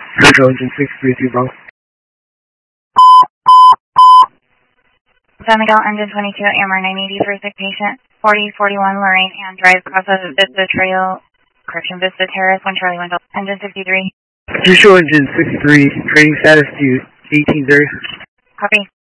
Central Engine 632 Bravo. San Miguel, Engine 22, AMR 980 for a sick patient. 4041 Lorraine Ann Drive, cross of Vista Trail, Vista Terrace, 1 Charlie 1 Delta. Engine 63. Central Engine 63, training status to 1830. Copy.